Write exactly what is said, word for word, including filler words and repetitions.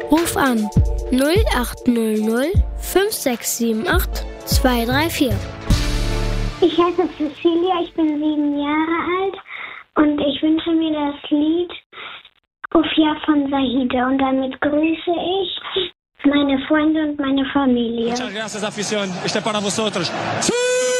Ruf an null acht null null fünf sechs sieben acht zwei drei vier. Ich heiße Cecilia, ich bin sieben Jahre alt und ich wünsche mir das Lied Ufia von Zahida und damit grüße ich meine Freunde und meine Familie. Muchas gracias, afición. Este para vosotros.